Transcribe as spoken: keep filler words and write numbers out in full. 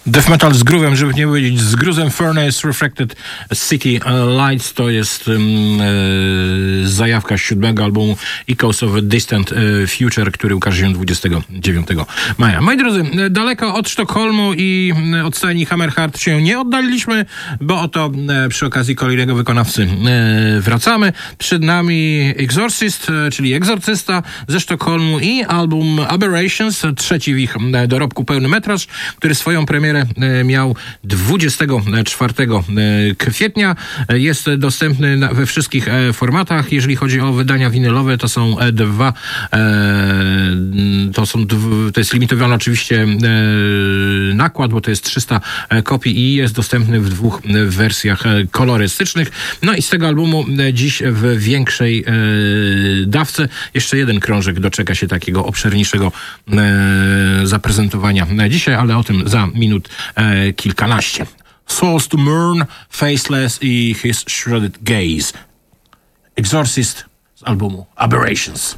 Death metal z groovem, żeby nie powiedzieć z gruzem. Furnace Refracted City Lights to jest um, e, zajawka siódmego albumu Echoes of a Distant e, Future, który ukaże się dwudziestego dziewiątego maja. Moi drodzy, daleko od Sztokholmu i od stajni Hammerheart się nie oddaliliśmy, bo oto e, przy okazji kolejnego wykonawcy e, wracamy. Przed nami Exorcist, e, czyli egzorcysta ze Sztokholmu i album Aberrations, trzeci w ich e, dorobku pełny metraż, który swoją premierę miał dwudziestego czwartego kwietnia. Jest dostępny we wszystkich formatach. Jeżeli chodzi o wydania winylowe, to są dwa. To, są, to jest limitowany oczywiście nakład, bo to jest trzysta kopii i jest dostępny w dwóch wersjach kolorystycznych. No i z tego albumu dziś w większej dawce jeszcze jeden krążek doczeka się takiego obszerniejszego zaprezentowania dzisiaj, ale o tym za minut e, kilkanaście. Souls to Mourn, Faceless i His Shredded Gaze. Exorcist z albumu Aberrations.